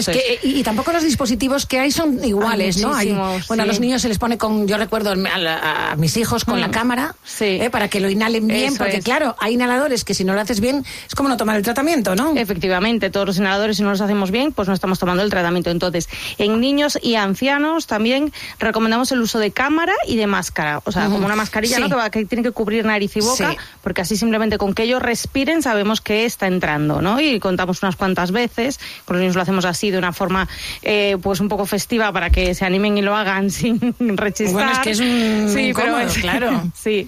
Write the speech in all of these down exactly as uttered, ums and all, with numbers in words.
Que, y, y tampoco los dispositivos que hay son iguales, hay ¿no? Hay, sí. bueno, a los niños se les pone con, yo recuerdo a, a, a mis hijos con mm. la cámara, sí. eh, para que lo inhalen bien, Eso porque es. claro, hay inhaladores que si no lo haces bien es como no tomar el tratamiento, ¿no? Efectivamente, todos los inhaladores si no los hacemos bien, pues no estamos tomando el tratamiento. Entonces, en niños y ancianos también recomendamos el uso de cámara y de máscara, o sea, uh-huh. como una mascarilla, sí. ¿no? Que, va, que tiene que cubrir nariz y boca, sí. porque así simplemente con que ellos respiren sabemos que está entrando, ¿no? Y contamos unas cuantas veces, con los niños lo hacemos así de una forma eh, pues un poco festiva para que se animen y lo hagan sin rechistar. Bueno, es que es un sí, incómodo, pero es, claro. Sí.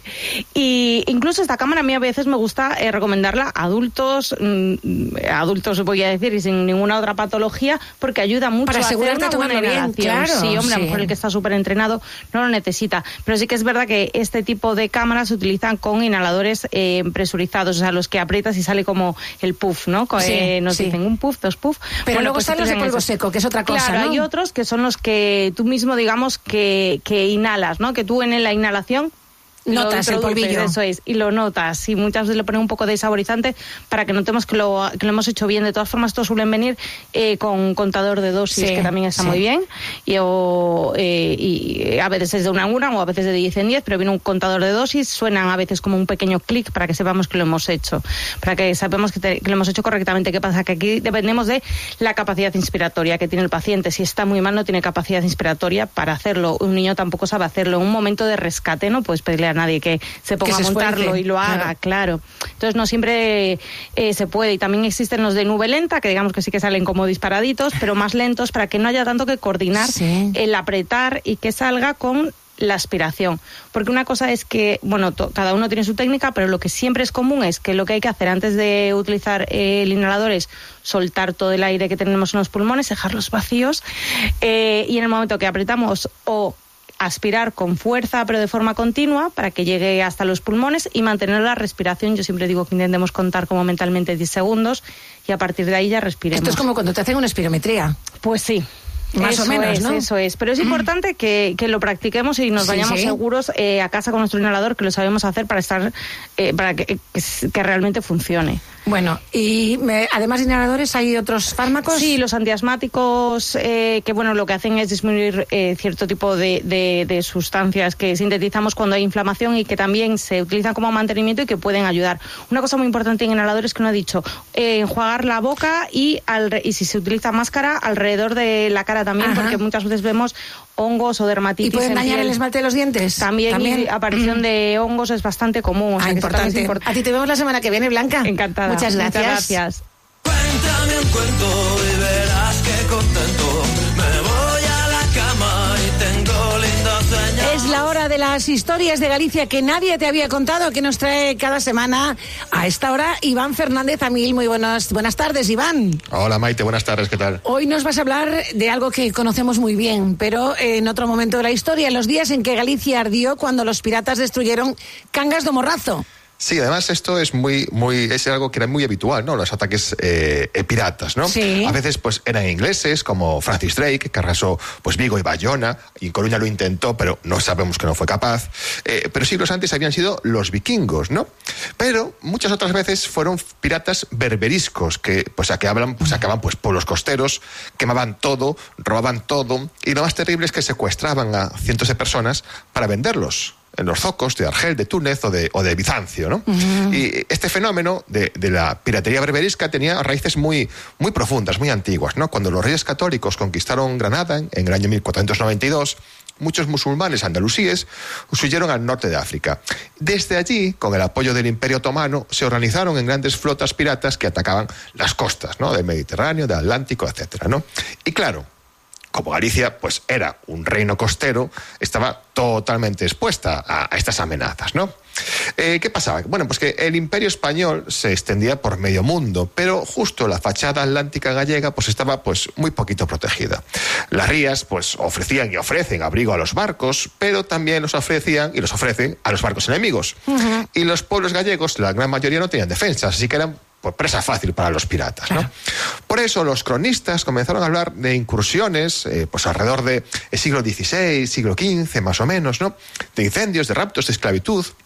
Y incluso esta cámara a mí a veces me gusta eh, recomendarla a adultos, mmm, adultos voy a decir, y sin ninguna otra patología, porque ayuda mucho para a hacer una buena bien, claro. Sí, hombre, sí. a lo mejor el que está súper entrenado no lo necesita. Pero sí que es verdad que este tipo de cámaras se utilizan con inhaladores eh, presurizados, o sea, los que aprietas y sale como el puff, ¿no? Sí, eh, nos sí. dicen un puff, dos puff. Pero bueno, luego pues están los de polvo esos. seco, que es otra cosa, Claro, ¿no? hay otros que son los que tú mismo, digamos, que, que inhalas, ¿no? Que tú en la inhalación notas el polvillo. Eso es, y lo notas. Y muchas veces le ponen un poco de saborizante para que notemos que lo, que lo hemos hecho bien. De todas formas, estos suelen venir eh, con contador de dosis, sí, que también está sí. muy bien. Y, o, eh, y a veces es de una en una o a veces de diez en diez, pero viene un contador de dosis. Suenan a veces como un pequeño clic para que sepamos que lo hemos hecho, para que sepamos que, te, que lo hemos hecho correctamente. ¿Qué pasa? Que aquí dependemos de la capacidad inspiratoria que tiene el paciente. Si está muy mal, no tiene capacidad inspiratoria para hacerlo. Un niño tampoco sabe hacerlo. En un momento de rescate no puedes pedirle a nadie que se ponga que se a montarlo esfuerce. y lo haga, claro. claro. Entonces no siempre eh, se puede. Y también existen los de nube lenta, que digamos que sí que salen como disparaditos, pero más lentos para que no haya tanto que coordinar sí. el apretar y que salga con la aspiración. Porque una cosa es que, bueno, to, cada uno tiene su técnica, pero lo que siempre es común es que lo que hay que hacer antes de utilizar eh, el inhalador es soltar todo el aire que tenemos en los pulmones, dejarlos vacíos, eh, y en el momento que apretamos o aspirar con fuerza pero de forma continua para que llegue hasta los pulmones y mantener la respiración. Yo siempre digo que intentemos contar como mentalmente diez segundos y a partir de ahí ya respiremos. Esto es como cuando te hacen una espirometría. Pues sí. Más eso o menos, es, ¿no? Eso es, pero es importante que, que lo practiquemos y nos sí, vayamos sí. seguros eh, a casa con nuestro inhalador, que lo sabemos hacer para estar eh, para que, que, que realmente funcione. Bueno, y me, además de inhaladores, ¿hay otros fármacos? Sí, los antiasmáticos, eh, que bueno, lo que hacen es disminuir eh, cierto tipo de, de, de sustancias que sintetizamos cuando hay inflamación y que también se utilizan como mantenimiento y que pueden ayudar. Una cosa muy importante en inhaladores que no he dicho, eh, enjuagar la boca y, al, y si se utiliza máscara, alrededor de la cara también, Ajá. porque muchas veces vemos hongos o dermatitis. ¿Y pueden dañar piel. el esmate de los dientes? También, ¿También? aparición de hongos es bastante común. O sea ah, que importante. Es import- A ti te vemos la semana que viene, Blanca. Encantada. Muchas gracias. Muchas gracias. Cuéntame un cuento y verás que contento me voy a la cama y tengo lindos sueños. Es la hora de las historias de Galicia que nadie te había contado, que nos trae cada semana a esta hora Iván Fernández Amil. Muy buenas, buenas tardes, Iván. Hola, Maite, buenas tardes, ¿qué tal? Hoy nos vas a hablar de algo que conocemos muy bien, pero en otro momento de la historia, en los días en que Galicia ardió cuando los piratas destruyeron Cangas do Morrazo. Sí, además esto es muy, muy, es algo que era muy habitual, ¿no? Los ataques eh, piratas, ¿no? Sí. A veces, pues, eran ingleses, como Francis Drake, que arrasó, pues, Vigo y Bayona, y Coruña lo intentó, pero no sabemos que no fue capaz. Eh, pero siglos antes habían sido los vikingos, ¿no? Pero muchas otras veces fueron piratas berberiscos, que, pues, saqueaban, pues, saqueaban, pues, pueblos costeros, quemaban todo, robaban todo, y lo más terrible es que secuestraban a cientos de personas para venderlos en los zocos de Argel, de Túnez o de, o de Bizancio, ¿no? Uh-huh. Y este fenómeno de, de la piratería berberisca tenía raíces muy, muy profundas, muy antiguas, ¿no? Cuando los reyes católicos conquistaron Granada en, en el año mil cuatrocientos noventa y dos, muchos musulmanes andalusíes huyeron al norte de África. Desde allí, con el apoyo del Imperio Otomano, se organizaron en grandes flotas piratas que atacaban las costas, ¿no? Del Mediterráneo, del Atlántico, etcétera, ¿no? Y claro, como Galicia, pues era un reino costero, estaba totalmente expuesta a, a estas amenazas, ¿no? Eh, ¿Qué pasaba? Bueno, pues que el Imperio Español se extendía por medio mundo, pero justo la fachada atlántica gallega pues estaba pues muy poquito protegida. Las rías pues ofrecían y ofrecen abrigo a los barcos, pero también los ofrecían y los ofrecen a los barcos enemigos. Uh-huh. Y los pueblos gallegos, la gran mayoría, no tenían defensas, así que eran pues presa fácil para los piratas, ¿no? Claro. Por eso los cronistas comenzaron a hablar de incursiones, eh, pues alrededor del siglo dieciséis, siglo quince, más o menos, ¿no? De incendios, de raptos, de esclavitud.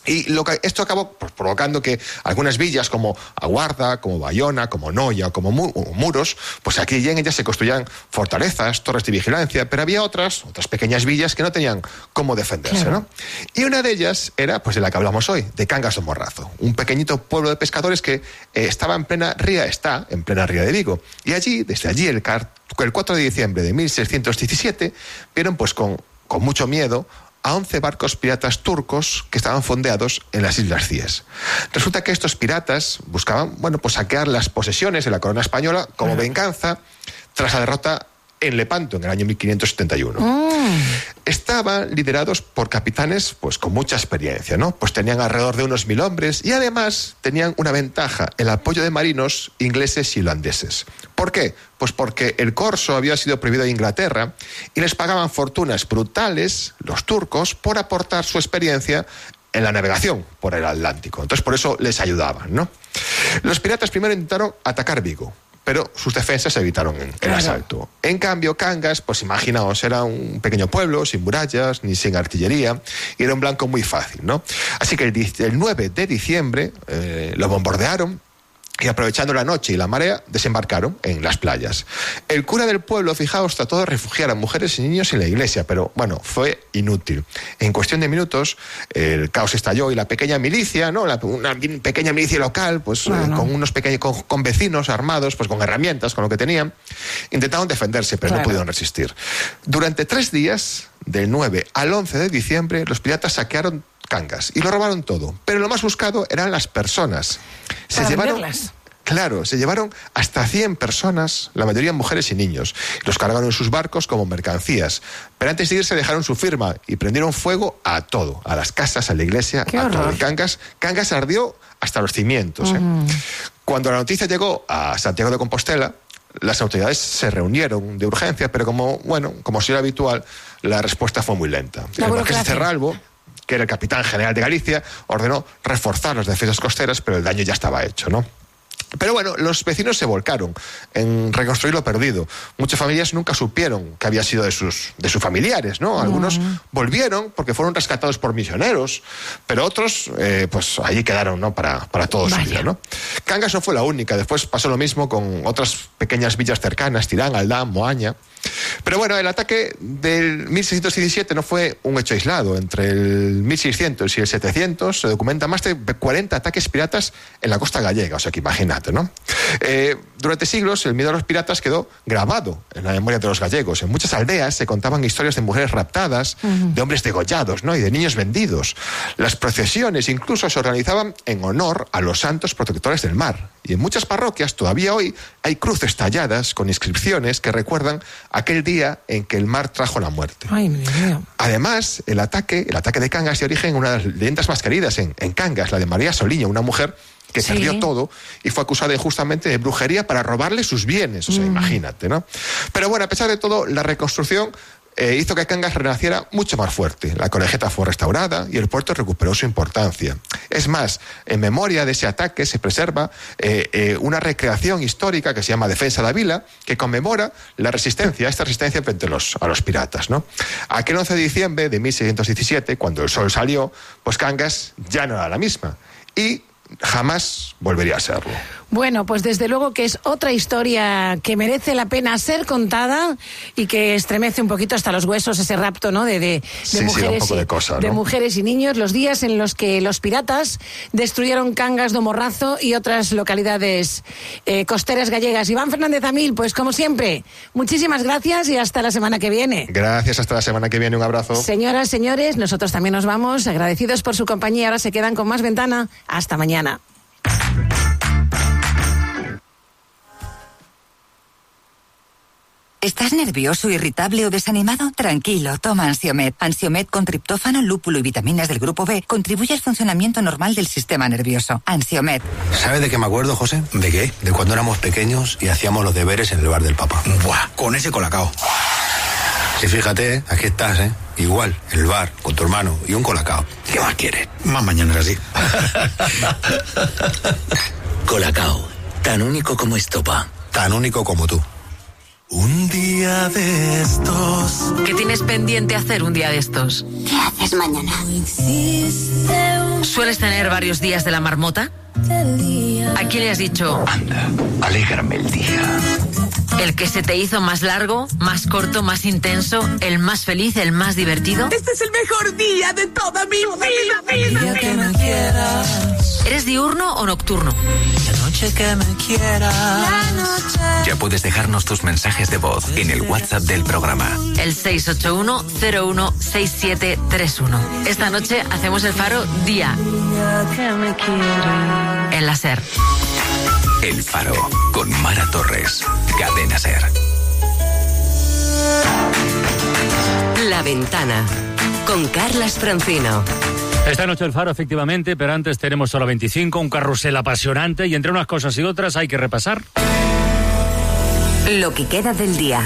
Y lo que, esto acabó pues, provocando que algunas villas como Aguarda, como Bayona, como Noia, como Mu, Muros, pues aquí en ellas se construían fortalezas, torres de vigilancia, pero había otras, otras pequeñas villas que no tenían cómo defenderse, claro. ¿no? Y una de ellas era, pues de la que hablamos hoy, de Cangas do Morrazo, un pequeñito pueblo de pescadores que eh, estaba en plena ría, está en plena ría de Vigo. Y allí, desde allí, el, el cuatro de diciembre de mil seiscientos diecisiete, vieron pues con, con mucho miedo a once barcos piratas turcos que estaban fondeados en las Islas Cíes. Resulta que estos piratas buscaban, bueno, pues saquear las posesiones de la corona española como venganza tras la derrota en Lepanto en el año mil quinientos setenta y uno. Mm. Estaban liderados por capitanes pues con mucha experiencia, ¿no? Pues tenían alrededor de unos mil hombres y además tenían una ventaja, el apoyo de marinos ingleses y holandeses. ¿Por qué? Pues porque el corso había sido prohibido en Inglaterra y les pagaban fortunas brutales, los turcos, por aportar su experiencia en la navegación por el Atlántico. Entonces por eso les ayudaban, ¿no? Los piratas primero intentaron atacar Vigo, pero sus defensas evitaron el claro. asalto. En cambio, Cangas, pues imaginaos, era un pequeño pueblo, sin murallas, ni sin artillería, y era un blanco muy fácil, ¿no? Así que el, el nueve de diciembre eh, lo bombardearon, y aprovechando la noche y la marea, desembarcaron en las playas. El cura del pueblo, fijaos, trató de refugiar a mujeres y niños en la iglesia, pero bueno, fue inútil. En cuestión de minutos, el caos estalló y la pequeña milicia, ¿no? La, una pequeña milicia local, pues bueno. eh, con unos pequeños, con, con vecinos armados, pues con herramientas, con lo que tenían, intentaron defenderse, pero claro. no pudieron resistir. Durante tres días, del nueve al once de diciembre, los piratas saquearon Cangas y lo robaron todo, pero lo más buscado eran las personas. Se Para llevaron, venderlas. Claro, se llevaron hasta cien personas, la mayoría mujeres y niños. Los cargaron en sus barcos como mercancías, pero antes de irse dejaron su firma y prendieron fuego a todo, a las casas, a la iglesia, ¡qué a horror! todo. Y Cangas, Cangas ardió hasta los cimientos. Mm. ¿eh? Cuando la noticia llegó a Santiago de Compostela, las autoridades se reunieron de urgencia, pero como, bueno, como si era habitual, la respuesta fue muy lenta. La el marqués de Cerralbo, que era el capitán general de Galicia, ordenó reforzar las defensas costeras, pero el daño ya estaba hecho, ¿no? Pero bueno, los vecinos se volcaron en reconstruir lo perdido. Muchas familias nunca supieron que había sido de sus, de sus familiares, ¿no? Algunos uh-huh. volvieron porque fueron rescatados por misioneros, pero otros, eh, pues allí quedaron, ¿no? Para, para toda su vida, ¿no? Cangas no fue la única. Después pasó lo mismo con otras pequeñas villas cercanas, Tirán, Aldán, Moaña. Pero bueno, el ataque del mil seiscientos diecisiete no fue un hecho aislado. Entre el mil seiscientos y el setecientos se documentan más de cuarenta ataques piratas en la costa gallega, o sea que imagínate, ¿no? Eh, durante siglos el miedo a los piratas quedó grabado en la memoria de los gallegos. En muchas aldeas se contaban historias de mujeres raptadas, uh-huh. de hombres degollados, ¿no? Y de niños vendidos. Las procesiones incluso se organizaban en honor a los santos protectores del mar. Y en muchas parroquias todavía hoy hay cruces talladas con inscripciones que recuerdan aquel día en que el mar trajo la muerte. Ay, mi Dios. Además, el ataque, el ataque de Cangas de origen en una de las leyendas más queridas en, en Cangas, la de María Soliña, una mujer que sí. perdió todo y fue acusada injustamente de brujería para robarle sus bienes. O sea, mm. imagínate, ¿no? Pero bueno, a pesar de todo, la reconstrucción Eh, hizo que Cangas renaciera mucho más fuerte. La colegiata fue restaurada y el puerto recuperó su importancia. Es más, en memoria de ese ataque se preserva eh, eh, una recreación histórica que se llama Defensa da Vila, que conmemora la resistencia, esta resistencia frente a los, a los piratas, ¿no? Aquel once de diciembre de mil seiscientos diecisiete, cuando el sol salió, pues Cangas ya no era la misma. Y jamás volvería a serlo. Bueno, pues desde luego que es otra historia que merece la pena ser contada y que estremece un poquito hasta los huesos ese rapto, ¿no? De, de, de, sí, mujeres, sí, un poco de, cosa, ¿no? de mujeres y niños, los días en los que los piratas destruyeron Cangas do Morrazo y otras localidades eh, costeras gallegas. Iván Fernández Amil, pues como siempre, muchísimas gracias y hasta la semana que viene. Gracias, hasta la semana que viene, un abrazo. Señoras, señores, nosotros también nos vamos, agradecidos por su compañía. Ahora se quedan con Más Ventana. Hasta mañana. ¿Estás nervioso, irritable o desanimado? Tranquilo, toma Ansiomed. Ansiomed con triptófano, lúpulo y vitaminas del grupo B contribuye al funcionamiento normal del sistema nervioso. Ansiomed. ¿Sabes de qué me acuerdo, José? ¿De qué? De cuando éramos pequeños y hacíamos los deberes en el bar del papá. ¡Buah! Con ese colacao. Y fíjate, ¿eh? Aquí estás, ¿eh? Igual, el bar, con tu hermano y un colacao. ¿Qué más quieres? Más mañana así. Colacao, tan único como estopa. Tan único como tú. Un día de estos. ¿Qué tienes pendiente hacer un día de estos? ¿Qué haces mañana? No existe un ¿Sueles tener varios días de la marmota? ¿A quién le has dicho? Anda, alégrame el día. ¿El que se te hizo más largo, más corto, más intenso, el más feliz, el más divertido? Este es el mejor día de toda mi vida, vida, vida. Que me quieras. ¿Eres diurno o nocturno? La noche que me quieras. La noche. Ya puedes dejarnos tus mensajes de voz en el WhatsApp del programa. El seis ocho uno cero uno seis siete tres uno. Esta noche hacemos el Faro día. Que me quieras. En la SER. El Faro, con Mara Torres. Cadena SER. La Ventana, con Carlas Francino. Esta noche el Faro, efectivamente, pero antes tenemos solo veinticinco, un carrusel apasionante y entre unas cosas y otras hay que repasar. Lo que queda del día.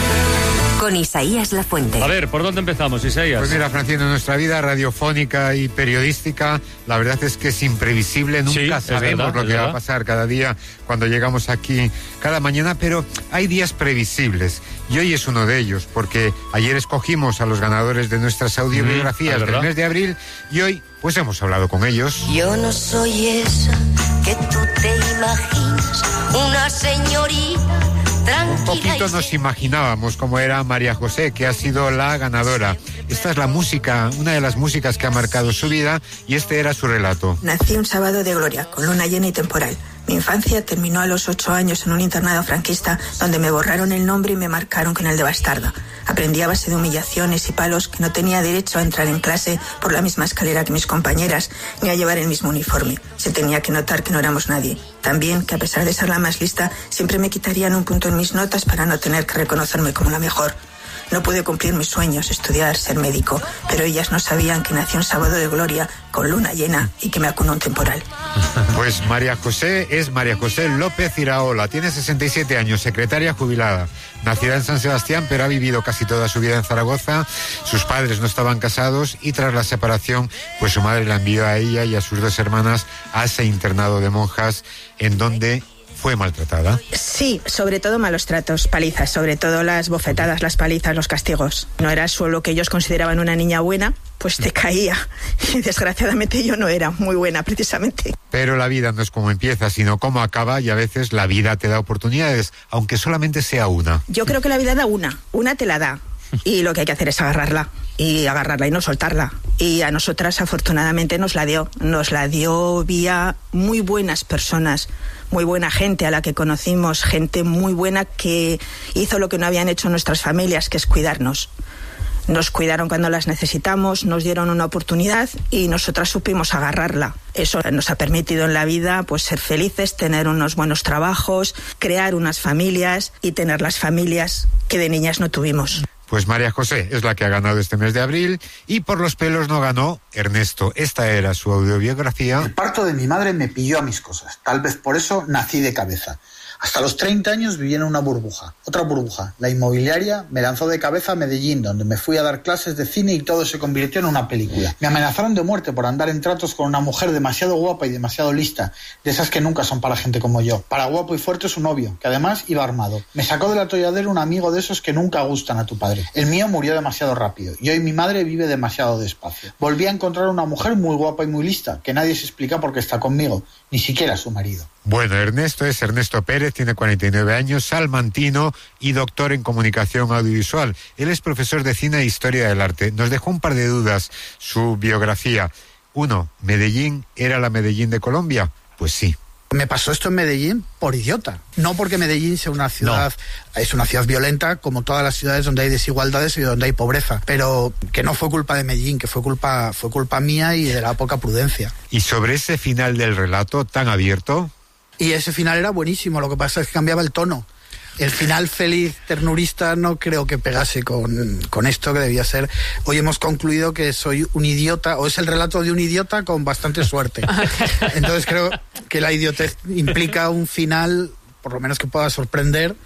Con Isaías Lafuente. A ver, ¿por dónde empezamos, Isaías? Pues mira, Francino, nuestra vida radiofónica y periodística, la verdad es que es imprevisible, nunca sí, sabemos verdad, lo que verdad. va a pasar cada día cuando llegamos aquí cada mañana, pero hay días previsibles y hoy es uno de ellos, porque ayer escogimos a los ganadores de nuestras audiobiografías mm, del mes de abril y hoy pues hemos hablado con ellos. Yo no soy esa que tú te imaginas, una señorita tranquila. Un poquito nos imaginábamos cómo era María José, que ha sido la ganadora. Esta es la música, una de las músicas que ha marcado su vida y este era su relato. Nací un sábado de gloria, con luna llena y temporal. Mi infancia terminó a los ocho años en un internado franquista donde me borraron el nombre y me marcaron con el de bastarda. Aprendí a base de humillaciones y palos que no tenía derecho a entrar en clase por la misma escalera que mis compañeras ni a llevar el mismo uniforme. Se tenía que notar que no éramos nadie. También que a pesar de ser la más lista, siempre me quitarían un punto en mis notas para no tener que reconocerme como la mejor. No pude cumplir mis sueños, estudiar, ser médico, pero ellas no sabían que nací un sábado de gloria, con luna llena y que me acunó un temporal. Pues María José es María José López Iraola, tiene sesenta y siete años, secretaria jubilada, nacida en San Sebastián, pero ha vivido casi toda su vida en Zaragoza. Sus padres no estaban casados y tras la separación, pues su madre la envió a ella y a sus dos hermanas a ese internado de monjas en donde fue maltratada. Sí, sobre todo malos tratos, palizas, sobre todo las bofetadas, las palizas, los castigos. No era solo que ellos consideraban una niña buena, pues te caía. Y desgraciadamente yo no era muy buena, precisamente. Pero la vida no es como empieza, sino cómo acaba, y a veces la vida te da oportunidades, aunque solamente sea una. Yo creo que la vida da una, una te la da. Y lo que hay que hacer es agarrarla, y agarrarla y no soltarla. Y a nosotras afortunadamente nos la dio, nos la dio vía muy buenas personas, muy buena gente a la que conocimos, gente muy buena que hizo lo que no habían hecho nuestras familias, que es cuidarnos. Nos cuidaron cuando las necesitamos, nos dieron una oportunidad y nosotras supimos agarrarla. Eso nos ha permitido en la vida pues ser felices, tener unos buenos trabajos, crear unas familias y tener las familias que de niñas no tuvimos. Pues María José es la que ha ganado este mes de abril y por los pelos no ganó Ernesto. Esta era su autobiografía. El parto de mi madre me pilló a mis cosas. Tal vez por eso nací de cabeza. Hasta los treinta años viví en una burbuja. Otra burbuja, la inmobiliaria, me lanzó de cabeza a Medellín, donde me fui a dar clases de cine y todo se convirtió en una película. Me amenazaron de muerte por andar en tratos con una mujer demasiado guapa y demasiado lista, de esas que nunca son para gente como yo. Para guapo y fuerte su novio, que además iba armado. Me sacó del atolladero un amigo de esos que nunca gustan a tu padre. El mío murió demasiado rápido y hoy mi madre vive demasiado despacio. Volví a encontrar una mujer muy guapa y muy lista, que nadie se explica por qué está conmigo, ni siquiera su marido. Bueno, Ernesto es Ernesto Pérez, tiene cuarenta y nueve años, salmantino y doctor en comunicación audiovisual. Él es profesor de cine e historia del arte. Nos dejó un par de dudas su biografía. Uno, ¿Medellín era la Medellín de Colombia? Pues sí. Me pasó esto en Medellín por idiota. No porque Medellín sea una ciudad, no. Es una ciudad violenta como todas las ciudades donde hay desigualdades y donde hay pobreza, pero que no fue culpa de Medellín, que fue culpa, fue culpa mía y de la poca prudencia. ¿Y sobre ese final del relato tan abierto? Y ese final era buenísimo, lo que pasa es que cambiaba el tono. El final feliz, ternurista, no creo que pegase con, con esto que debía ser. Hoy hemos concluido que soy un idiota, o es el relato de un idiota con bastante suerte. Entonces creo que la idiotez implica un final, por lo menos que pueda sorprender,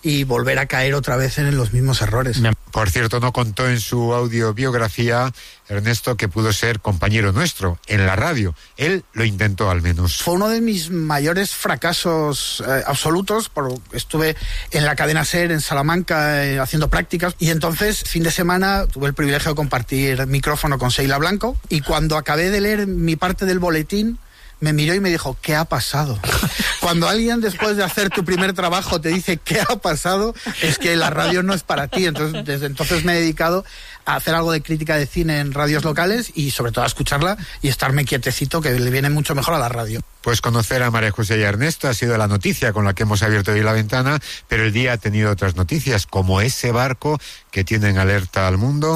y volver a caer otra vez en los mismos errores. Por cierto, no contó en su autobiografía, Ernesto, que pudo ser compañero nuestro en la radio. Él lo intentó al menos. Fue uno de mis mayores fracasos eh, absolutos. Por, estuve en la cadena SER en Salamanca eh, haciendo prácticas y entonces, fin de semana, tuve el privilegio de compartir micrófono con Sheila Blanco y cuando acabé de leer mi parte del boletín, me miró y me dijo, ¿qué ha pasado? Cuando alguien después de hacer tu primer trabajo te dice, ¿qué ha pasado? Es que la radio no es para ti. Entonces, desde entonces me he dedicado a hacer algo de crítica de cine en radios locales y sobre todo a escucharla y estarme quietecito, que le viene mucho mejor a la radio. Pues conocer a María José y a Ernesto ha sido la noticia con la que hemos abierto hoy la ventana, pero el día ha tenido otras noticias, como ese barco que tiene en alerta al mundo.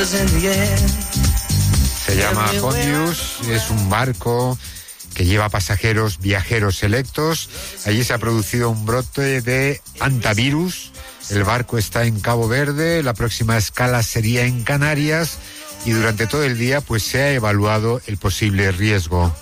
Se llama Hondius, es un barco que lleva pasajeros viajeros selectos. Allí se ha producido un brote de hantavirus. El barco está en Cabo Verde, la próxima escala sería en Canarias y durante todo el día pues se ha evaluado el posible riesgo.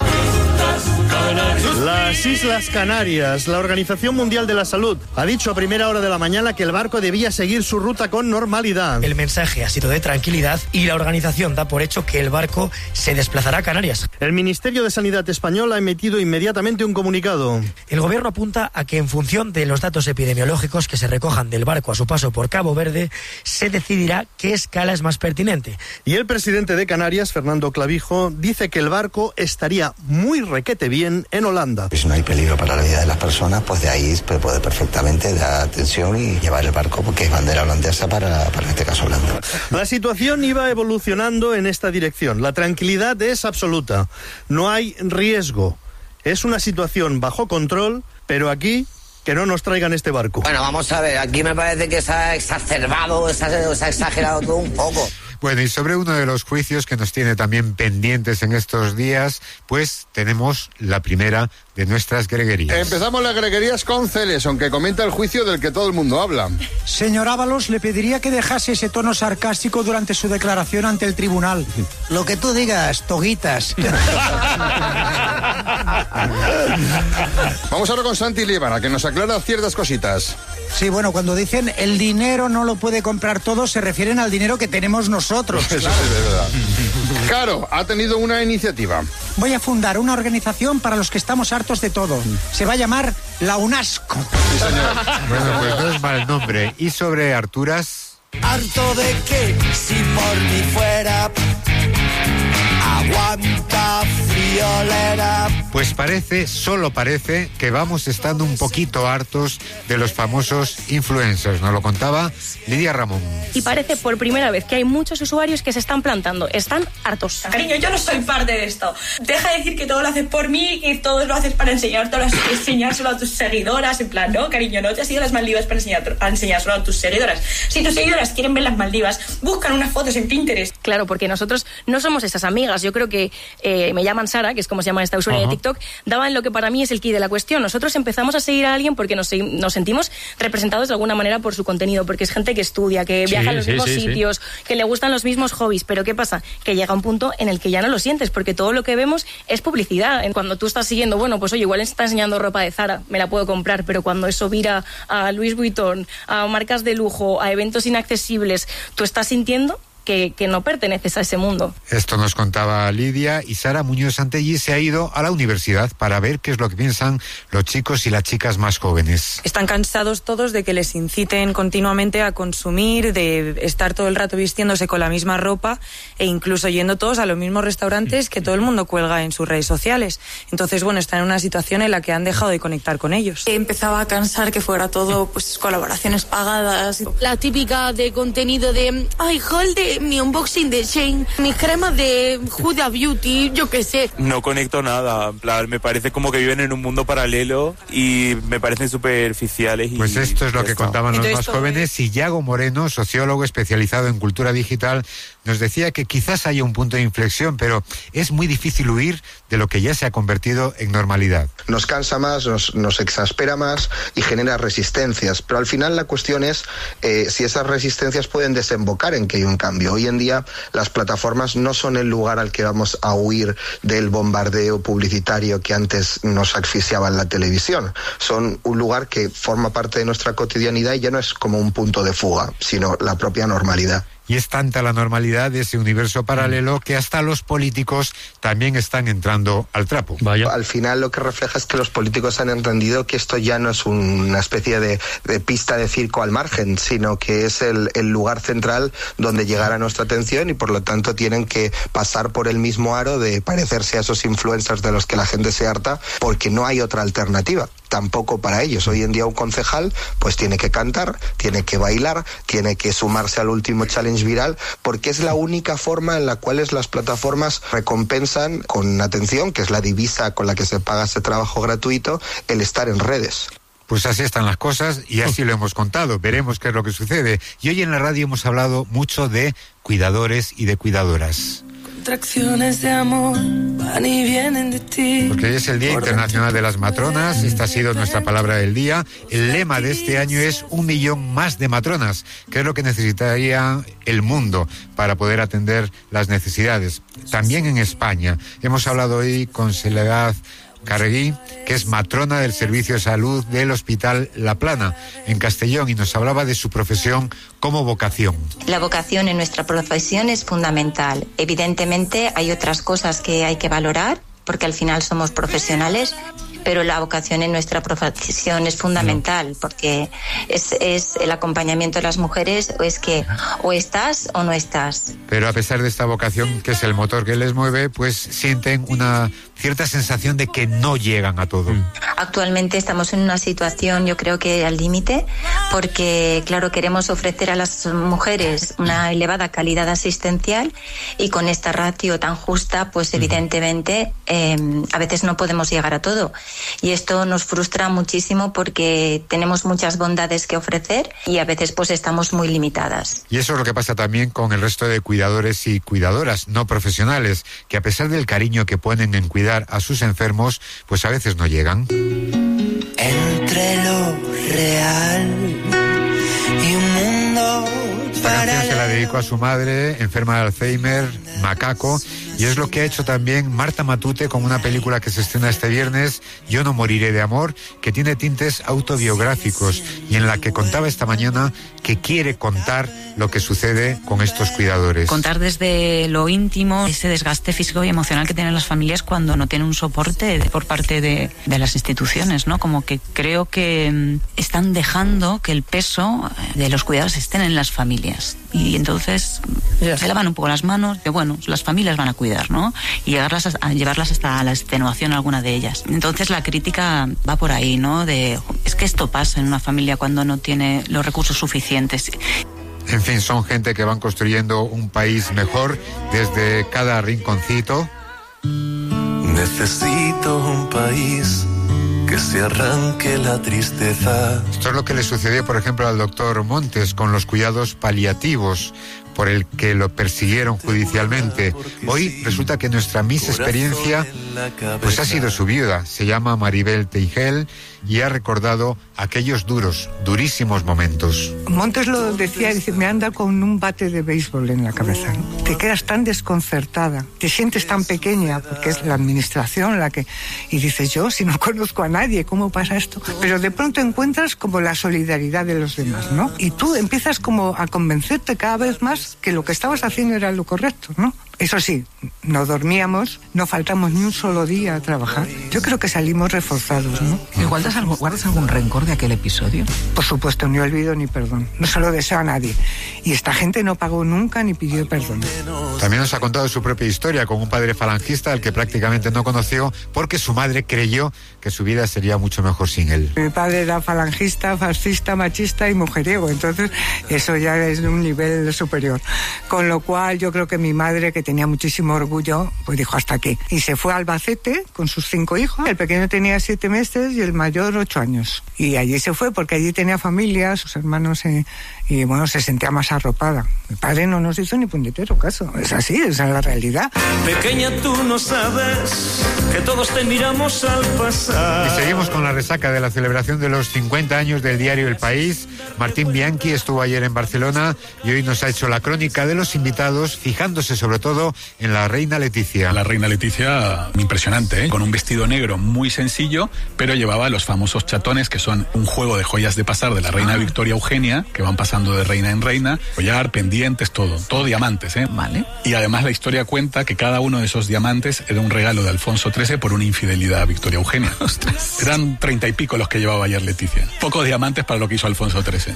Las Islas Canarias, la Organización Mundial de la Salud, ha dicho a primera hora de la mañana que el barco debía seguir su ruta con normalidad. El mensaje ha sido de tranquilidad y la organización da por hecho que el barco se desplazará a Canarias. El Ministerio de Sanidad español ha emitido inmediatamente un comunicado. El gobierno apunta a que en función de los datos epidemiológicos que se recojan del barco a su paso por Cabo Verde, se decidirá qué escala es más pertinente. Y el presidente de Canarias, Fernando Clavijo, dice que el barco estaría muy requete bien en Holanda. Si no hay peligro para la vida de las personas, pues de ahí se puede perfectamente dar atención y llevar el barco porque es bandera holandesa para, para en este caso Holanda. La situación iba evolucionando en esta dirección. La tranquilidad es absoluta. No hay riesgo. Es una situación bajo control, pero aquí que no nos traigan este barco. Bueno, vamos a ver, aquí me parece que se ha exacerbado, se ha, se ha exagerado todo un poco. Bueno, y sobre uno de los juicios que nos tiene también pendientes en estos días, pues tenemos la primera de nuestras greguerías. Empezamos las greguerías con Celeson, que comenta el juicio del que todo el mundo habla. Señor Ábalos, le pediría que dejase ese tono sarcástico durante su declaración ante el tribunal. Lo que tú digas, toguitas. Vamos ahora con Santi Líbana, que nos aclara ciertas cositas. Sí, bueno, cuando dicen el dinero no lo puede comprar todo, se refieren al dinero que tenemos nosotros. Eso claro. sí, de verdad. Caro ha tenido una iniciativa. Voy a fundar una organización para los que estamos hartos de todo. Se va a llamar la UNASCO. Sí, señor. Bueno, pues no es mal nombre. ¿Y sobre Arturas? Harto de que si por mí fuera aguanta friolera. Pues parece, solo parece, que vamos estando un poquito hartos de los famosos influencers. Nos lo contaba Lidia Ramón. Y parece por primera vez que hay muchos usuarios que se están plantando. Están hartos. Cariño, yo no soy parte de esto. Deja de decir que todo lo haces por mí, que todo lo haces para enseñártelo, enseñárselo a tus seguidoras. En plan, no, cariño, no te has ido a las Maldivas para enseñar, a enseñárselo a tus seguidoras. Si tus seguidoras quieren ver las Maldivas, buscan unas fotos en Pinterest. Claro, porque nosotros no somos esas amigas. Yo creo que eh, me llaman Sara, que es como se llama esta usuaria de TikTok, daban lo que para mí es el key de la cuestión. Nosotros empezamos a seguir a alguien porque nos, nos sentimos representados de alguna manera por su contenido, porque es gente que estudia, que viaja sí, a los sí, mismos sí, sitios, sí. que le gustan los mismos hobbies. Pero ¿qué pasa? Que llega un punto en el que ya no lo sientes, porque todo lo que vemos es publicidad. Cuando tú estás siguiendo, bueno, pues oye, igual está enseñando ropa de Zara, me la puedo comprar, pero cuando eso vira a Louis Vuitton, a marcas de lujo, a eventos inaccesibles, tú estás sintiendo Que, que no perteneces a ese mundo. Esto nos contaba Lidia, y Sara Muñoz Santelli se ha ido a la universidad para ver qué es lo que piensan los chicos y las chicas más jóvenes. Están cansados todos de que les inciten continuamente a consumir, de estar todo el rato vistiéndose con la misma ropa e incluso yendo todos a los mismos restaurantes que todo el mundo cuelga en sus redes sociales. Entonces, bueno, están en una situación en la que han dejado de conectar con ellos. Empezaba a cansar que fuera todo pues colaboraciones pagadas. La típica de contenido de ay, Holde, mi unboxing de Shane, mis cremas de Huda Beauty, yo qué sé. No conecto nada, en plan, me parece como que viven en un mundo paralelo y me parecen superficiales. Y pues esto es lo que está. contaban los Entonces, más jóvenes, y Yago Moreno, sociólogo especializado en cultura digital, nos decía que quizás haya un punto de inflexión, pero es muy difícil huir de lo que ya se ha convertido en normalidad. Nos cansa más, nos, nos exaspera más y genera resistencias, pero al final la cuestión es eh, si esas resistencias pueden desembocar en que hay un cambio. posible. Hoy en día las plataformas no son el lugar al que vamos a huir del bombardeo publicitario que antes nos asfixiaba en la televisión. Son un lugar que forma parte de nuestra cotidianidad y ya no es como un punto de fuga, sino la propia normalidad. Y es tanta la normalidad de ese universo paralelo que hasta los políticos también están entrando al trapo. Vaya. Al final lo que refleja es que los políticos han entendido que esto ya no es una especie de, de pista de circo al margen, sino que es el, el lugar central donde llegará nuestra atención y por lo tanto tienen que pasar por el mismo aro de parecerse a esos influencers de los que la gente se harta, porque no hay otra alternativa. Tampoco para ellos. Hoy en día un concejal pues tiene que cantar, tiene que bailar, tiene que sumarse al último challenge viral, porque es la única forma en la cual las plataformas recompensan con atención, que es la divisa con la que se paga ese trabajo gratuito, el estar en redes. Pues así están las cosas y así lo hemos contado. Veremos qué es lo que sucede. Y hoy en la radio hemos hablado mucho de cuidadores y de cuidadoras. Contracciones de amor van y vienen de ti. Porque hoy es el Día Internacional de las Matronas, esta ha sido nuestra palabra del día. El lema de este año es un millón más de matronas, que es lo que necesitaría el mundo para poder atender las necesidades. También en España. Hemos hablado hoy con Soledad Carregui, que es matrona del Servicio de Salud del Hospital La Plana, en Castellón, y nos hablaba de su profesión como vocación. La vocación en nuestra profesión es fundamental. Evidentemente hay otras cosas que hay que valorar, porque al final somos profesionales, pero la vocación en nuestra profesión es fundamental, porque es, es el acompañamiento de las mujeres, o es que o estás o no estás. Pero a pesar de esta vocación, que es el motor que les mueve, pues sienten una cierta sensación de que no llegan a todo. Actualmente estamos en una situación, yo creo que al límite, porque claro, queremos ofrecer a las mujeres una elevada calidad asistencial y con esta ratio tan justa, pues evidentemente eh, a veces no podemos llegar a todo. Y esto nos frustra muchísimo porque tenemos muchas bondades que ofrecer y a veces pues estamos muy limitadas. Y eso es lo que pasa también con el resto de cuidadores y cuidadoras no profesionales, que a pesar del cariño que ponen en cuidar a sus enfermos, pues a veces no llegan. Entre lo real y un mundo Esta canción se la dedico a su madre, enferma de Alzheimer, macaco, y es lo que ha hecho también Marta Matute con una película que se estrena este viernes, Yo no moriré de amor, que tiene tintes autobiográficos y en la que contaba esta mañana que quiere contar lo que sucede con estos cuidadores. Contar desde lo íntimo ese desgaste físico y emocional que tienen las familias cuando no tienen un soporte por parte de, de las instituciones, ¿no? Como que creo que mmm, están dejando que el peso de los cuidados estén en las familias. Y entonces yeah. se lavan un poco las manos, que bueno, las familias van a cuidar, ¿no? Y llevarlas a, a llevarlas hasta la extenuación alguna de ellas. Entonces la crítica va por ahí, ¿no? De, es que esto pasa en una familia cuando no tiene los recursos suficientes. En fin, son gente que van construyendo un país mejor desde cada rinconcito. Necesito un país que se arranque la tristeza. Esto es lo que le sucedió, por ejemplo, al doctor Montes con los cuidados paliativos, por el que lo persiguieron judicialmente. Hoy resulta que nuestra Miss Experiencia pues ha sido su viuda. Se llama Maribel Teigel y ha recordado aquellos duros, durísimos momentos. Montes lo decía, dice, me anda con un bate de béisbol en la cabeza, ¿no? Te quedas tan desconcertada, te sientes tan pequeña, porque es la administración la que... Y dices, yo, si no conozco a nadie, ¿cómo pasa esto? Pero de pronto encuentras como la solidaridad de los demás, ¿no? Y tú empiezas como a convencerte cada vez más que lo que estabas haciendo era lo correcto, ¿no? Eso sí, no dormíamos, no faltamos ni un solo día a trabajar. Yo creo que salimos reforzados, ¿no? ¿Guardas algo, ¿Guardas algún rencor de aquel episodio? Por supuesto, ni olvido ni perdón. No se lo deseo a nadie. Y esta gente no pagó nunca ni pidió perdón. También nos ha contado su propia historia con un padre falangista al que prácticamente no conoció porque su madre creyó que su vida sería mucho mejor sin él. Mi padre era falangista, fascista, machista y mujeriego. Entonces, eso ya es de un nivel superior. Con lo cual, yo creo que mi madre, que tenía muchísimo orgullo, pues dijo hasta aquí. Y se fue a Albacete con sus cinco hijos. El pequeño tenía siete meses y el mayor ocho años. Y allí se fue porque allí tenía familia, sus hermanos eh, y bueno, se sentía más arropada. Mi padre no nos hizo ni puñetero caso, es así, esa es la realidad. Pequeña, tú no sabes que todos te miramos al pasar. Y seguimos con la resaca de la celebración de los cincuenta años del diario El País. Martín Bianchi estuvo ayer en Barcelona y hoy nos ha hecho la crónica de los invitados, fijándose sobre todo en la reina Leticia. La reina Leticia, impresionante, ¿eh? Con un vestido negro muy sencillo, pero llevaba los famosos chatones, que son un juego de joyas de pasar de la reina ah. Victoria Eugenia, que van pasando de reina en reina, collar, pendientes, todo, todo diamantes, ¿eh? Vale. Y además la historia cuenta que cada uno de esos diamantes era un regalo de Alfonso trece por una infidelidad a Victoria Eugenia. Ostras. Eran treinta y pico los que llevaba ayer Leticia. Pocos diamantes para lo que hizo Alfonso trece.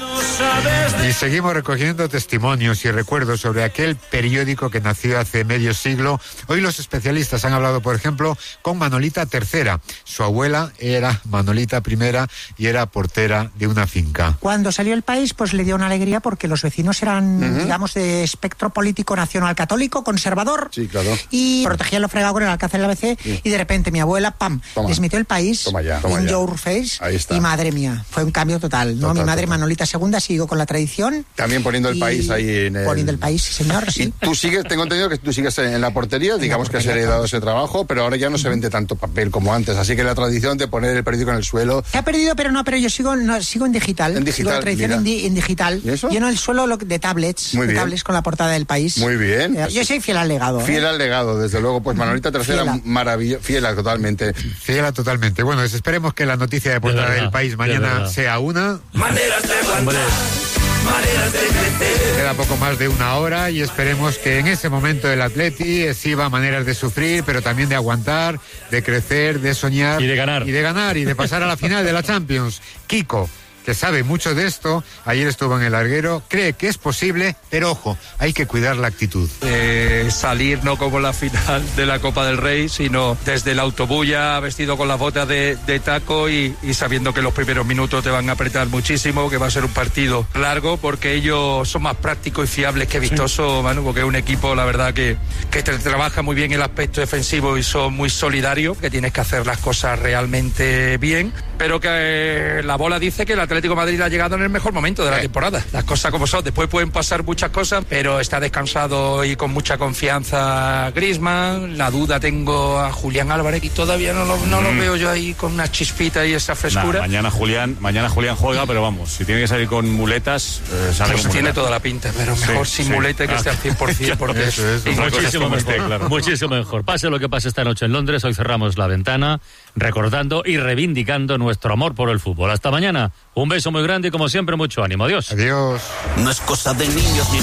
Y seguimos recogiendo testimonios y recuerdos sobre aquel periódico que nació hace medio siglo. Hoy los especialistas han hablado, por ejemplo, con Manolita tercera. Su abuela era Manolita primera y era portera de una finca. Cuando salió El País, pues le dio una alegría porque los vecinos eran, uh-huh. digamos, de espectro político nacional católico, conservador. Sí, claro. Y protegían lo fregado con el alcázar del A B C. Sí. Y de repente mi abuela, pam, toma. les metió El País toma ya, toma en ya. Your Face. Ahí está. Y madre mía, fue un cambio total, ¿no? Total, mi madre, total. Manolita segunda, siguió con la tradición. También poniendo El País ahí en el... Poniendo El País, sí, señor, sí. Y tú sigues, tengo entendido que tú sigues en la portería, en digamos la portería, que has heredado ese trabajo, pero ahora ya no se vende tanto papel como antes, así que la tradición de poner el periódico en el suelo... Se ha perdido, pero no, pero yo sigo, no, sigo en digital. En digital, sigo la tradición en, di, en digital. ¿Y eso? Lleno el suelo de tablets, Muy de bien. tablets con la portada del País. Muy bien. Eh, yo soy fiel al legado. Fiel ¿eh? al legado, desde luego. Pues Manolita tercera, maravillosa, fiel a totalmente. Fiel a totalmente. Bueno, pues esperemos que la noticia de portada de del País mañana de sea una. Maneras de aguantar, maneras de crecer. Queda poco más de una hora y esperemos que en ese momento el Atleti exhiba maneras de sufrir, pero también de aguantar, de crecer, de soñar. Y de ganar. Y de ganar y de pasar a la final de la Champions. Kiko, que sabe mucho de esto, ayer estuvo en el larguero, cree que es posible, pero ojo, hay que cuidar la actitud. Eh, salir no como la final de la Copa del Rey, sino desde la autobulla, vestido con las botas de, de taco y, y sabiendo que los primeros minutos te van a apretar muchísimo, que va a ser un partido largo, porque ellos son más prácticos y fiables que vistosos, sí. Manu, porque es un equipo, la verdad, que, que te trabaja muy bien el aspecto defensivo y son muy solidarios, que tienes que hacer las cosas realmente bien, pero que eh, la bola dice que la Atlético de Madrid ha llegado en el mejor momento de la temporada. Las cosas como son. Después pueden pasar muchas cosas, pero está descansado y con mucha confianza Griezmann. La duda tengo a Julián Álvarez y todavía no lo, no lo mm. veo yo ahí con una chispita y esa frescura. Nah, mañana Julián mañana Julián juega, pero vamos, si tiene que salir con muletas, eh, sale pues con tiene muletas. Toda la pinta, pero mejor sí, sin sí. muleta que ah. esté al cien por ciento porque eso, eso, eso. Muchísimo mejor, claro. Muchísimo mejor. Pase lo que pase esta noche en Londres, hoy cerramos la ventana recordando y reivindicando nuestro amor por el fútbol. Hasta mañana. Un beso muy grande y como siempre mucho ánimo. Adiós. Adiós. No es cosa de niños ni